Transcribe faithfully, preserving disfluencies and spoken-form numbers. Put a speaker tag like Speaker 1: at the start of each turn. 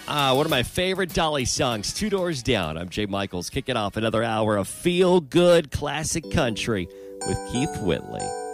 Speaker 1: Ah, one of my favorite Dolly songs, Two Doors Down. I'm Jay Michaels, kicking off another hour of feel-good classic country with Keith Whitley.